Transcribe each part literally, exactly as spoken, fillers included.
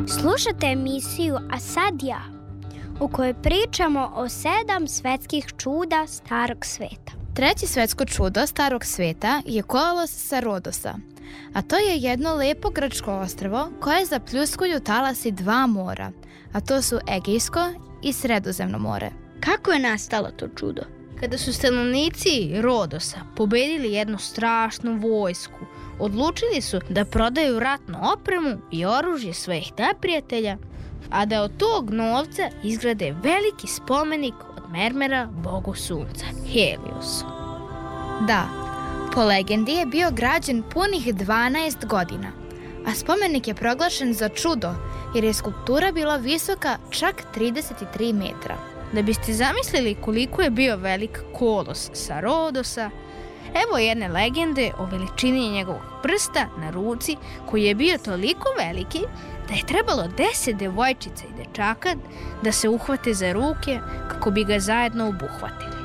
Slušate emisiju A sad ja, u kojoj pričamo o sedam svetskih čuda starog sveta. Treće svetsko čudo starog sveta je kolos sa Rodosa, a to je jedno lepo grčko ostrvo koje zapljuskuju talasi dva mora, a to su Egejsko i Sredozemno more. Kako je nastalo to čudo? Kada su stanovnici Rodosa pobedili jednu strašnu vojsku, odlučili su da prodaju ratnu opremu i oružje svojih neprijatelja, a da od tog novca izgrade veliki spomenik od mermera bogu sunca, Heliosu. Da, po legendi je bio građen punih dvanaest godina, a spomenik je proglašen za čudo jer je skulptura bila visoka čak trideset tri metra. Da biste zamislili koliko je bio velik kolos sa Rodosa, evo jedne legende o veličini njegovog prsta na ruci koji je bio toliko veliki da je trebalo deset devojčica i dečaka da se uhvate za ruke kako bi ga zajedno obuhvatili.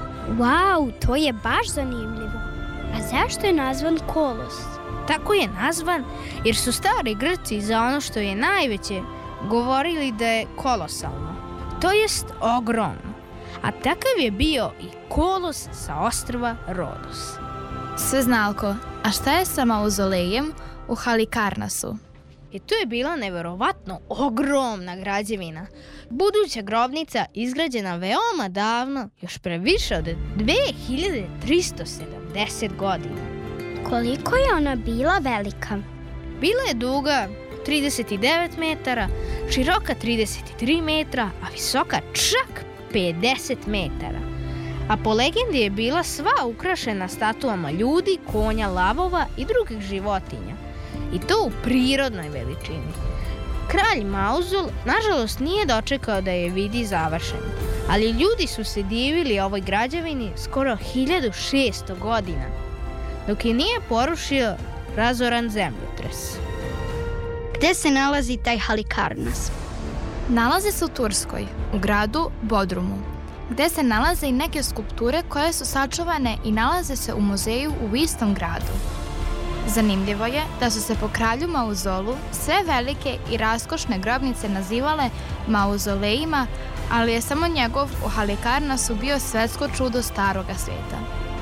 Wow, to je baš zanimljivo. A zašto je nazvan kolos? Tako je nazvan jer su stari Grci za ono što je najveće govorili da je kolosalno, to jest ogromno. A takav je bio i kolos sa ostrva Rodos. Sveznalko, a šta je sa mauzolejem u Halikarnasu? I to je bila neverovatno ogromna građevina. Buduća grobnica izgrađena veoma davno, još pre više od dve hiljade tristo sedamdeset godina. Koliko je ona bila velika? Bila je duga trideset devet metara, široka trideset tri metra, a visoka čak pedeset metara. A po legendi je bila sva ukrašena statuama ljudi, konja, lavova i drugih životinja. I to u prirodnoj veličini. Kralj Mauzul, nažalost, nije dočekao da je vidi završen, ali ljudi su se divili ovoj građevini skoro hiljadu šesto godina, dok je nije porušio razoran zemljotres. Gde se nalazi taj Halikarnas? Nalazi se u Turskoj, u gradu Bodrumu, gde se nalaze i neke skulpture koje su sačuvane i nalaze se u muzeju u istom gradu. Zanimljivo je da su se po kralju Mauzolu sve velike i raskošne grobnice nazivale mauzolejima, ali je samo njegov u Halikarnasu bio svetsko čudo staroga sveta.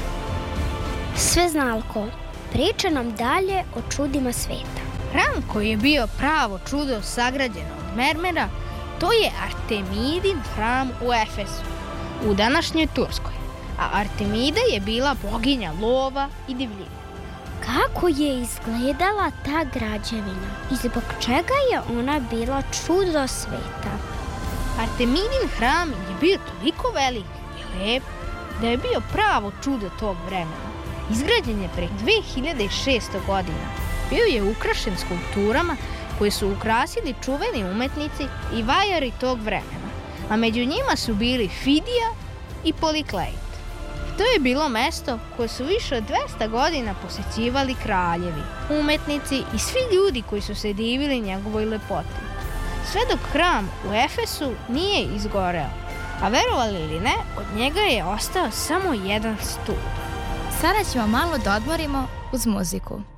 Sveznalko, priča nam dalje o čudima sveta. Hram koji je bio pravo čudo sagrađen od mermera, to je Artemidin hram u Efesu, u današnjoj Turskoj. A Artemida je bila boginja lova i divljine. Kako je izgledala ta građevina i zbog čega je ona bila čudo sveta? Artemidin hram je bio toliko velik i lep da je bio pravo čudo tog vremena. Izgrađen je pre dve hiljade šesto godina. Bio je ukrašen skulpturama koje su ukrasili čuveni umetnici i vajari tog vremena, a među njima su bili Fidija i Polikleit. To je bilo mesto koje su više od dvesta godina posećivali kraljevi, umetnici i svi ljudi koji su se divili njegovoj lepoti. Sve dok hram u Efesu nije izgoreo, a verovali ili ne, od njega je ostao samo jedan stup. Sada ćemo malo da odmorimo uz muziku.